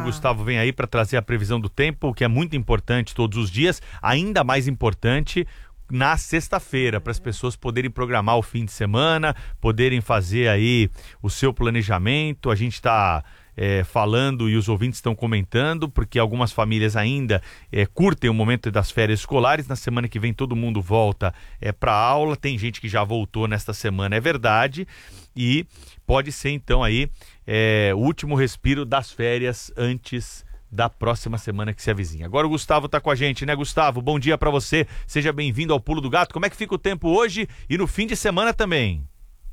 Gustavo vem aí para trazer a previsão do tempo, que é muito importante todos os dias, ainda mais importante na sexta-feira, para as pessoas poderem programar o fim de semana, poderem fazer aí o seu planejamento. A gente está falando e os ouvintes estão comentando, porque algumas famílias ainda curtem o momento das férias escolares. Na semana que vem todo mundo volta para a aula, tem gente que já voltou nesta semana, é verdade, e pode ser então aí o último respiro das férias antes da próxima semana que se avizinha. Agora o Gustavo está com a gente, né, Gustavo? Bom dia para você, seja bem-vindo ao Pulo do Gato. Como é que fica o tempo hoje e no fim de semana também?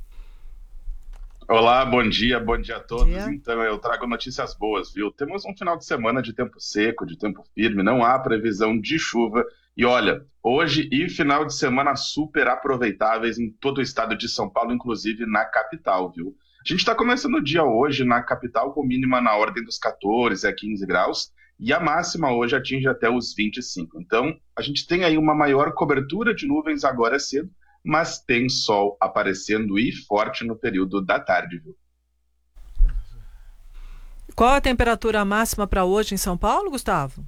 Olá, bom dia a todos. Então eu trago notícias boas, viu? Temos um final de semana de tempo seco, de tempo firme, não há previsão de chuva. E olha, hoje e final de semana super aproveitáveis em todo o estado de São Paulo, inclusive na capital, viu? A gente está começando o dia hoje na capital com mínima na ordem dos 14 a 15 graus e a máxima hoje atinge até os 25. Então, a gente tem aí uma maior cobertura de nuvens agora cedo, mas tem sol aparecendo e forte no período da tarde, viu? Qual a temperatura máxima para hoje em São Paulo, Gustavo?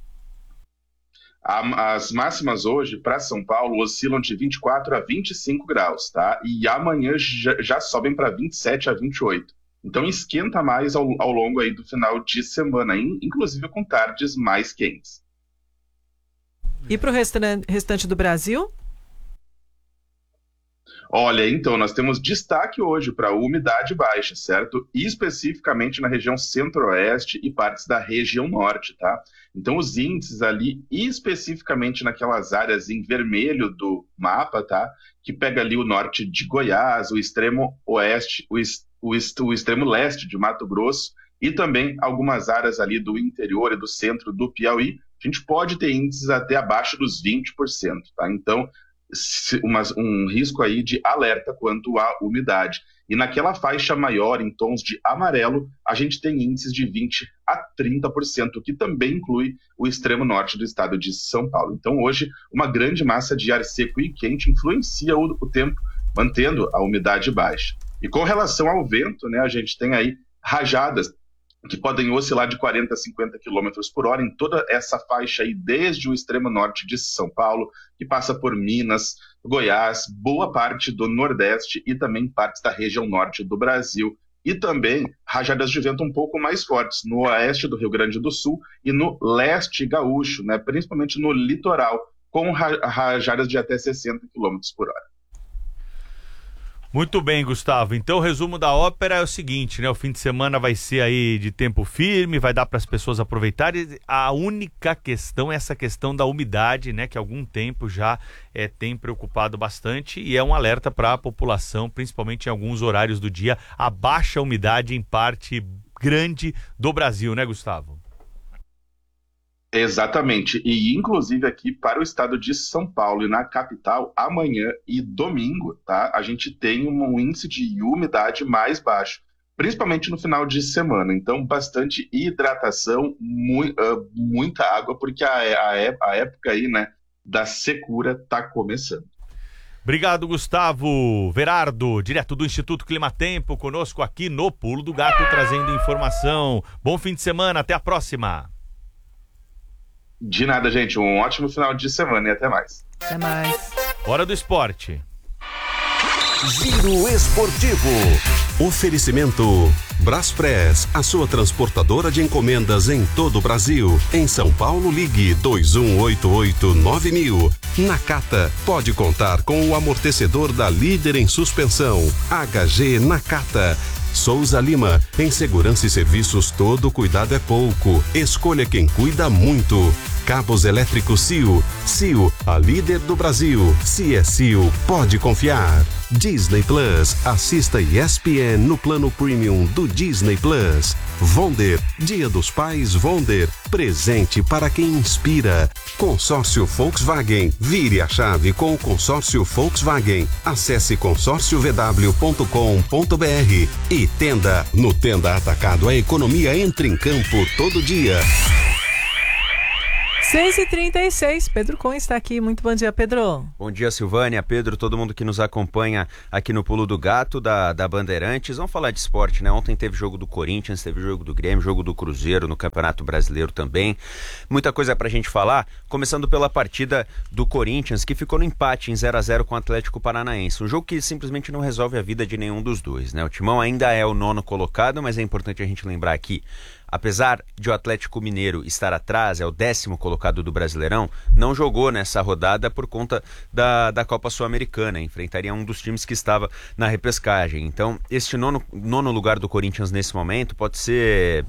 As máximas hoje para São Paulo oscilam de 24 a 25 graus, tá? E amanhã já sobem para 27 a 28. Então esquenta mais ao longo aí do final de semana, inclusive com tardes mais quentes. E para o restante do Brasil? Olha, então, nós temos destaque hoje para a umidade baixa, certo? E especificamente na região centro-oeste e partes da região norte, tá? Então, os índices ali, especificamente naquelas áreas em vermelho do mapa, tá? Que pega ali o norte de Goiás, o extremo oeste, o extremo leste de Mato Grosso e também algumas áreas ali do interior e do centro do Piauí, a gente pode ter índices até abaixo dos 20%, tá? Então, um risco aí de alerta quanto à umidade. E naquela faixa maior, em tons de amarelo, a gente tem índices de 20% a 30%, que também inclui o extremo norte do estado de São Paulo. Então hoje, uma grande massa de ar seco e quente influencia o tempo, mantendo a umidade baixa. E com relação ao vento, né, a gente tem aí rajadas que podem oscilar de 40 a 50 km por hora em toda essa faixa aí, desde o extremo norte de São Paulo, que passa por Minas, Goiás, boa parte do Nordeste e também partes da região norte do Brasil. E também rajadas de vento um pouco mais fortes no oeste do Rio Grande do Sul e no leste gaúcho, né, principalmente no litoral, com rajadas de até 60 km por hora. Muito bem, Gustavo. Então o resumo da ópera é o seguinte, né? O fim de semana vai ser aí de tempo firme, vai dar para as pessoas aproveitarem. A única questão é essa questão da umidade, né? Que há algum tempo já tem preocupado bastante e é um alerta para a população, principalmente em alguns horários do dia, a baixa umidade em parte grande do Brasil, né, Gustavo? Exatamente, e inclusive aqui para o estado de São Paulo e na capital, amanhã e domingo, tá? A gente tem um índice de umidade mais baixo, principalmente no final de semana. Então, bastante hidratação, muita água, porque a época aí, né, da secura tá começando. Obrigado, Gustavo Verardo, direto do Instituto Climatempo, conosco aqui no Pulo do Gato, trazendo informação. Bom fim de semana, até a próxima. De nada, gente. Um ótimo final de semana e até mais. Até mais. Hora do esporte. Giro Esportivo. Oferecimento Braspress, a sua transportadora de encomendas em todo o Brasil. Em São Paulo, ligue 2188-9000. Nakata, pode contar com o amortecedor da líder em suspensão. HG Nakata. Souza Lima, em segurança e serviços todo cuidado é pouco. Escolha quem cuida muito. Cabos elétricos CIO. CIO, a líder do Brasil. Se é CIO, pode confiar. Disney Plus, assista ESPN no plano premium do Disney Plus. Wonder, Dia dos Pais Wonder, presente para quem inspira. Consórcio Volkswagen, vire a chave com o consórcio Volkswagen. Acesse consórciovw.com.br e Tenda. No Tenda Atacado, a economia entra em campo todo dia. 6h36, Pedro Cunha está aqui. Muito bom dia, Pedro. Bom dia, Silvânia, Pedro, todo mundo que nos acompanha aqui no Pulo do Gato da Bandeirantes. Vamos falar de esporte, né? Ontem teve jogo do Corinthians, teve jogo do Grêmio, jogo do Cruzeiro no Campeonato Brasileiro também. Muita coisa pra gente falar, começando pela partida do Corinthians, que ficou no empate em 0-0 com o Atlético Paranaense. Um jogo que simplesmente não resolve a vida de nenhum dos dois, né? O Timão ainda é o 9º colocado, mas é importante a gente lembrar aqui, apesar de o Atlético Mineiro estar atrás, é o 10º colocado do Brasileirão, não jogou nessa rodada por conta da Copa Sul-Americana, enfrentaria um dos times que estava na repescagem. Então, este nono lugar do Corinthians nesse momento pode ser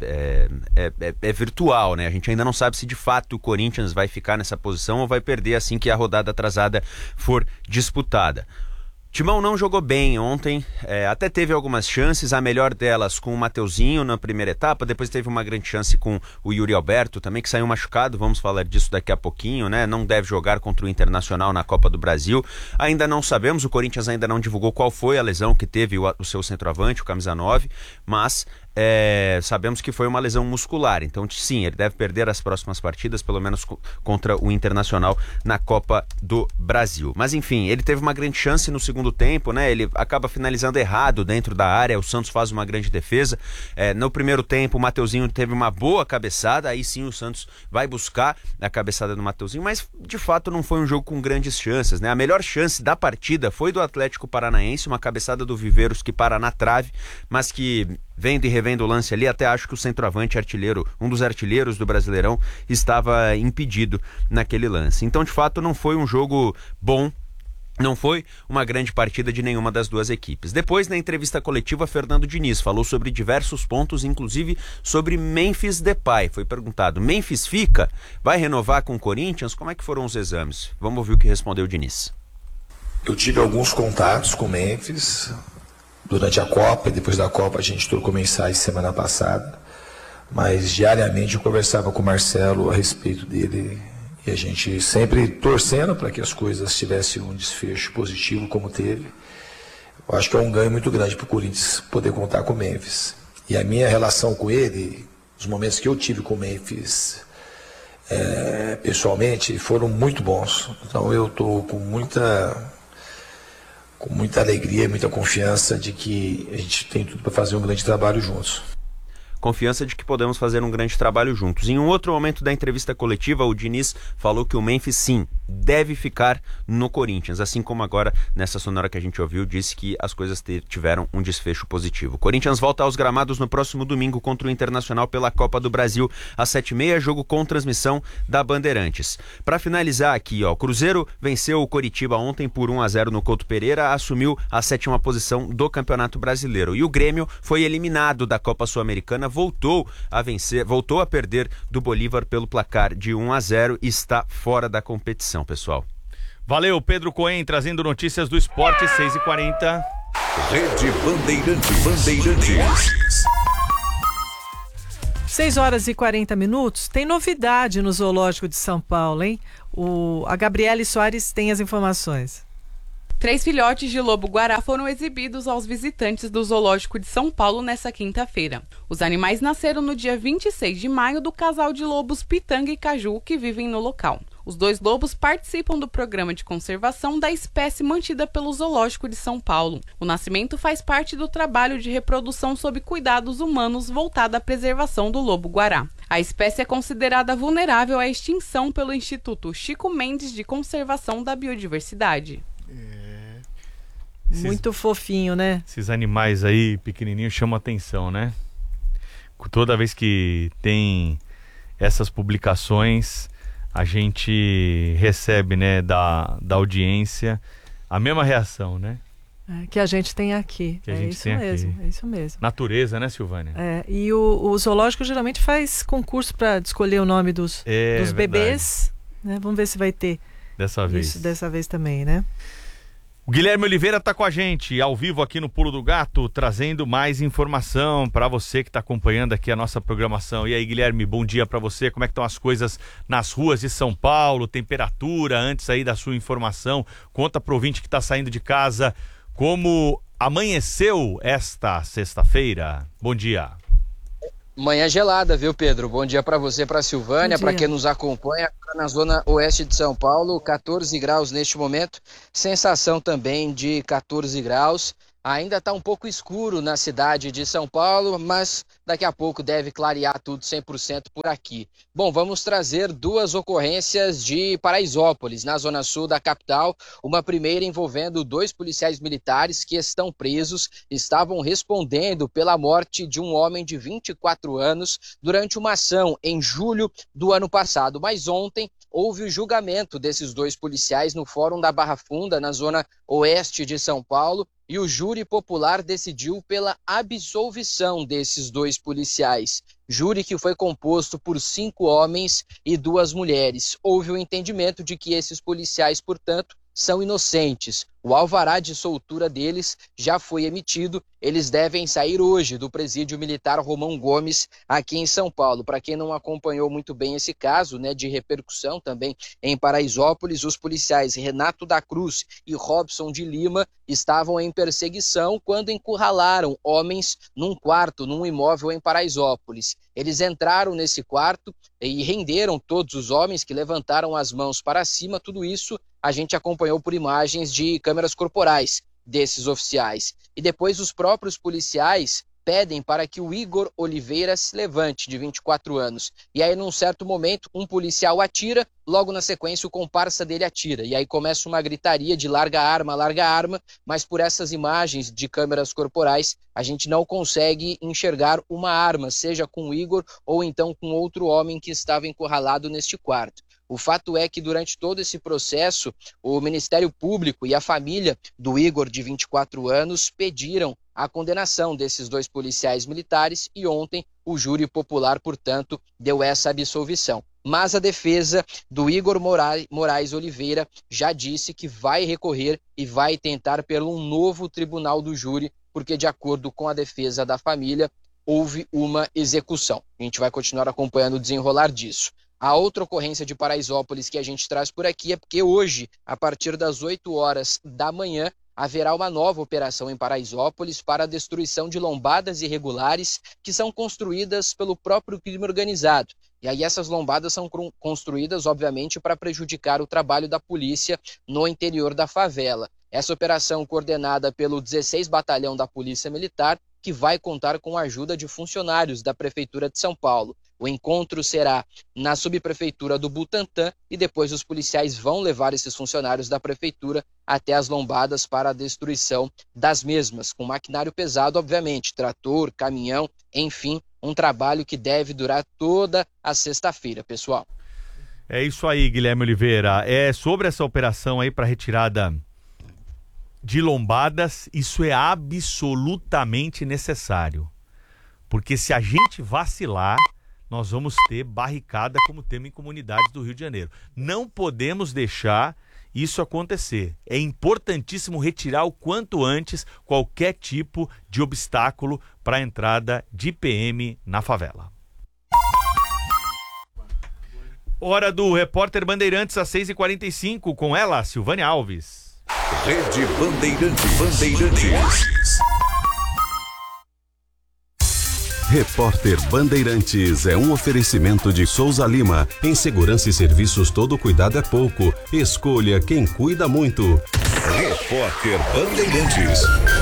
virtual, né? A gente ainda não sabe se de fato o Corinthians vai ficar nessa posição ou vai perder assim que a rodada atrasada for disputada. Timão não jogou bem ontem, até teve algumas chances, a melhor delas com o Mateuzinho na primeira etapa, depois teve uma grande chance com o Yuri Alberto também, que saiu machucado, vamos falar disso daqui a pouquinho, né? Não deve jogar contra o Internacional na Copa do Brasil, ainda não sabemos, o Corinthians ainda não divulgou qual foi a lesão que teve o seu centroavante, o camisa 9, mas sabemos que foi uma lesão muscular, então sim, ele deve perder as próximas partidas, pelo menos contra o Internacional na Copa do Brasil. Mas enfim, ele teve uma grande chance no segundo tempo, né? Ele acaba finalizando errado dentro da área, o Santos faz uma grande defesa. No primeiro tempo o Mateuzinho teve uma boa cabeçada, aí sim o Santos vai buscar a cabeçada do Mateuzinho, mas de fato não foi um jogo com grandes chances, né? A melhor chance da partida foi do Atlético Paranaense, uma cabeçada do Viveiros que para na trave, mas que vendo e revendo o lance ali, até acho que o centroavante artilheiro, um dos artilheiros do Brasileirão, estava impedido naquele lance. Então, de fato, não foi um jogo bom, não foi uma grande partida de nenhuma das duas equipes. Depois, na entrevista coletiva, Fernando Diniz falou sobre diversos pontos, inclusive sobre Memphis Depay. Foi perguntado, Memphis fica? Vai renovar com o Corinthians? Como é que foram os exames? Vamos ouvir o que respondeu Diniz. Eu tive alguns contatos com o Memphis durante a Copa, e depois da Copa a gente trocou mensagem semana passada, mas diariamente eu conversava com o Marcelo a respeito dele, e a gente sempre torcendo para que as coisas tivessem um desfecho positivo como teve. Eu acho que é um ganho muito grande para o Corinthians poder contar com o Memphis. E a minha relação com ele, os momentos que eu tive com o Memphis pessoalmente, foram muito bons. Então eu estou com muita alegria e muita confiança de que a gente tem tudo para fazer um grande trabalho juntos. Confiança de que podemos fazer um grande trabalho juntos. Em um outro momento da entrevista coletiva, o Diniz falou que o Memphis, sim, deve ficar no Corinthians, assim como agora, nessa sonora que a gente ouviu, disse que as coisas tiveram um desfecho positivo. O Corinthians volta aos gramados no próximo domingo contra o Internacional pela Copa do Brasil, às 7h30, jogo com transmissão da Bandeirantes. Para finalizar aqui, o Cruzeiro venceu o Coritiba ontem por 1-0 no Couto Pereira, assumiu a 7ª posição do Campeonato Brasileiro. E o Grêmio foi eliminado da Copa Sul-Americana, voltou a perder do Bolívar pelo placar de 1-0 e está fora da competição, pessoal. Valeu, Pedro Cohen, trazendo notícias do esporte, 6h40. Rede Bandeirantes. 6h40. Tem novidade no Zoológico de São Paulo, hein? A Gabriele Soares tem as informações. 3 filhotes de lobo-guará foram exibidos aos visitantes do Zoológico de São Paulo nesta quinta-feira. Os animais nasceram no dia 26 de maio do casal de lobos Pitanga e Caju que vivem no local. Os 2 lobos participam do programa de conservação da espécie mantida pelo Zoológico de São Paulo. O nascimento faz parte do trabalho de reprodução sob cuidados humanos voltado à preservação do lobo-guará. A espécie é considerada vulnerável à extinção pelo Instituto Chico Mendes de Conservação da Biodiversidade. Muito fofinho, né? Esses animais aí pequenininhos chamam atenção, né? Toda vez que tem essas publicações, a gente recebe, né, da audiência a mesma reação, né? Que a gente tem aqui. É isso mesmo. Natureza, né, Silvânia? E o zoológico geralmente faz concurso para escolher o nome dos bebês. Né? Vamos ver se vai ter dessa vez. Isso dessa vez também, né? O Guilherme Oliveira está com a gente, ao vivo aqui no Pulo do Gato, trazendo mais informação para você que está acompanhando aqui a nossa programação. E aí, Guilherme, bom dia para você. Como é que estão as coisas nas ruas de São Paulo? Temperatura, antes aí da sua informação. Conta pro ouvinte que está saindo de casa como amanheceu esta sexta-feira. Bom dia. Manhã gelada, viu, Pedro? Bom dia para você, para Silvânia, para quem nos acompanha na zona oeste de São Paulo, 14 graus neste momento, sensação também de 14 graus. Ainda está um pouco escuro na cidade de São Paulo, mas daqui a pouco deve clarear tudo 100% por aqui. Bom, vamos trazer duas ocorrências de Paraisópolis, na zona sul da capital. Uma primeira envolvendo 2 policiais militares que estão presos, estavam respondendo pela morte de um homem de 24 anos durante uma ação em julho do ano passado. Mas ontem houve o julgamento desses 2 policiais no Fórum da Barra Funda, na zona oeste de São Paulo, e o júri popular decidiu pela absolvição desses 2 policiais. Júri que foi composto por 5 homens e 2 mulheres. Houve o entendimento de que esses policiais, portanto, são inocentes. O alvará de soltura deles já foi emitido. Eles devem sair hoje do presídio militar Romão Gomes, aqui em São Paulo. Para quem não acompanhou muito bem esse caso, de repercussão também em Paraisópolis, os policiais Renato da Cruz e Robson de Lima estavam em perseguição quando encurralaram homens num quarto, num imóvel em Paraisópolis. Eles entraram nesse quarto e renderam todos os homens, que levantaram as mãos para cima. Tudo isso a gente acompanhou por imagens de câmeras corporais desses oficiais. E depois os próprios policiais pedem para que o Igor Oliveira se levante, de 24 anos. E aí, num certo momento, um policial atira, logo na sequência o comparsa dele atira. E aí começa uma gritaria de larga arma, mas por essas imagens de câmeras corporais, a gente não consegue enxergar uma arma, seja com o Igor ou então com outro homem que estava encurralado neste quarto. O fato é que durante todo esse processo, o Ministério Público e a família do Igor, de 24 anos, pediram a condenação desses 2 policiais militares e ontem o júri popular, portanto, deu essa absolvição. Mas a defesa do Igor Moraes Oliveira já disse que vai recorrer e vai tentar pelo um novo tribunal do júri, porque, de acordo com a defesa da família, houve uma execução. A gente vai continuar acompanhando o desenrolar disso. A outra ocorrência de Paraisópolis que a gente traz por aqui é porque hoje, a partir das 8 horas da manhã, haverá uma nova operação em Paraisópolis para a destruição de lombadas irregulares que são construídas pelo próprio crime organizado. E aí essas lombadas são construídas, obviamente, para prejudicar o trabalho da polícia no interior da favela. Essa operação, coordenada pelo 16 Batalhão da Polícia Militar, que vai contar com a ajuda de funcionários da Prefeitura de São Paulo. O encontro será na subprefeitura do Butantã e depois os policiais vão levar esses funcionários da prefeitura até as lombadas para a destruição das mesmas, com maquinário pesado, obviamente, trator, caminhão, enfim, um trabalho que deve durar toda a sexta-feira, pessoal. É isso aí, Guilherme Oliveira. É sobre essa operação aí para retirada de lombadas, isso é absolutamente necessário. Porque se a gente vacilar, nós vamos ter barricada como temos em comunidades do Rio de Janeiro. Não podemos deixar isso acontecer. É importantíssimo retirar o quanto antes qualquer tipo de obstáculo para a entrada de PM na favela. Hora do Repórter Bandeirantes às 6h45, com ela, Silvânia Alves. Rede Bandeirantes. Repórter Bandeirantes é um oferecimento de Souza Lima. Em segurança e serviços, todo cuidado é pouco. Escolha quem cuida muito. Repórter Bandeirantes.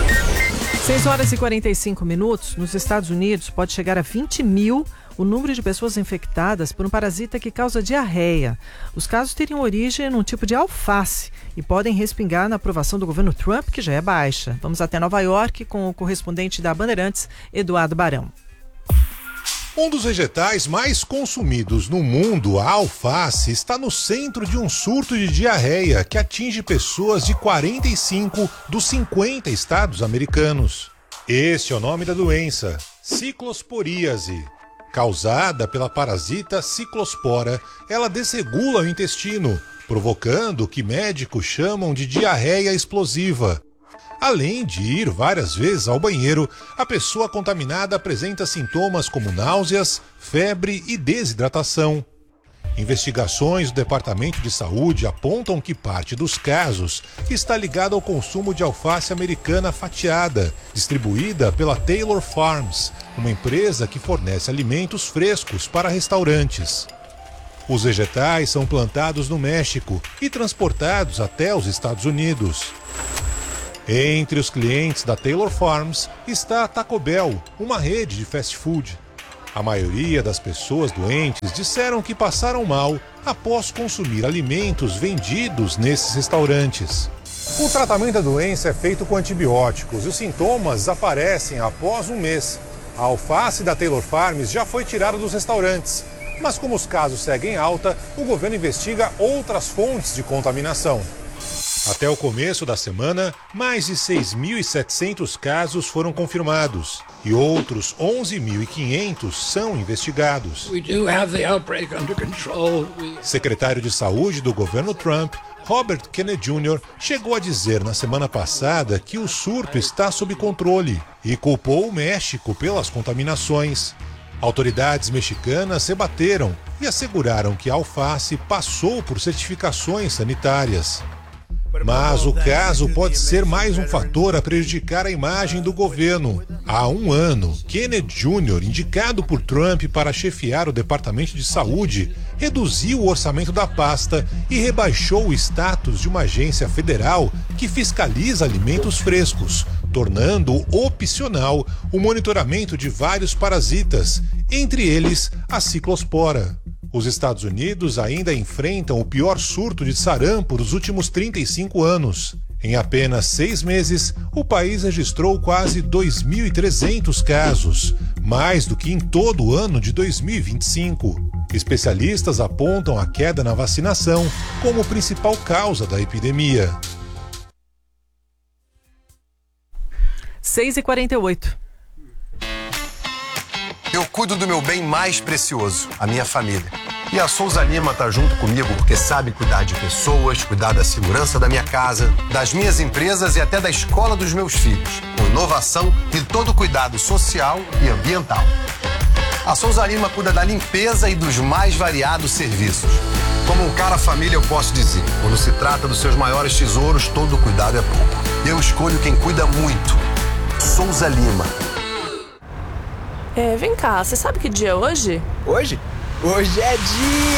6h45. Nos Estados Unidos, pode chegar a 20 mil o número de pessoas infectadas por um parasita que causa diarreia. Os casos teriam origem num tipo de alface e podem respingar na aprovação do governo Trump, que já é baixa. Vamos até Nova York com o correspondente da Bandeirantes, Eduardo Barão. Um dos vegetais mais consumidos no mundo, a alface, está no centro de um surto de diarreia que atinge pessoas de 45 dos 50 estados americanos. Esse é o nome da doença, ciclosporíase. Causada pela parasita ciclospora, ela desregula o intestino, provocando o que médicos chamam de diarreia explosiva. Além de ir várias vezes ao banheiro, a pessoa contaminada apresenta sintomas como náuseas, febre e desidratação. Investigações do Departamento de Saúde apontam que parte dos casos está ligada ao consumo de alface americana fatiada, distribuída pela Taylor Farms, uma empresa que fornece alimentos frescos para restaurantes. Os vegetais são plantados no México e transportados até os Estados Unidos. Entre os clientes da Taylor Farms está a Taco Bell, uma rede de fast food. A maioria das pessoas doentes disseram que passaram mal após consumir alimentos vendidos nesses restaurantes. O tratamento da doença é feito com antibióticos e os sintomas aparecem após um mês. A alface da Taylor Farms já foi tirada dos restaurantes. Mas como os casos seguem alta, o governo investiga outras fontes de contaminação. Até o começo da semana, mais de 6.700 casos foram confirmados e outros 11.500 são investigados. Secretário de Saúde do governo Trump, Robert Kennedy Jr., chegou a dizer na semana passada que o surto está sob controle e culpou o México pelas contaminações. Autoridades mexicanas rebateram e asseguraram que a alface passou por certificações sanitárias. Mas o caso pode ser mais um fator a prejudicar a imagem do governo. Há um ano, Kennedy Jr., indicado por Trump para chefiar o Departamento de Saúde, reduziu o orçamento da pasta e rebaixou o status de uma agência federal que fiscaliza alimentos frescos, tornando opcional o monitoramento de vários parasitas, entre eles a ciclospora. Os Estados Unidos ainda enfrentam o pior surto de sarampo dos últimos 35 anos. Em apenas 6 meses, o país registrou quase 2.300 casos, mais do que em todo o ano de 2025. Especialistas apontam a queda na vacinação como principal causa da epidemia. 6h48. Eu cuido do meu bem mais precioso, a minha família. E a Souza Lima tá junto comigo porque sabe cuidar de pessoas, cuidar da segurança da minha casa, das minhas empresas e até da escola dos meus filhos, com inovação e todo cuidado social e ambiental. A Souza Lima cuida da limpeza e dos mais variados serviços. Como um cara família, eu posso dizer, quando se trata dos seus maiores tesouros, todo cuidado é pouco. Eu escolho quem cuida muito. Souza Lima. Vem cá, você sabe que dia é hoje? Hoje? Hoje é dia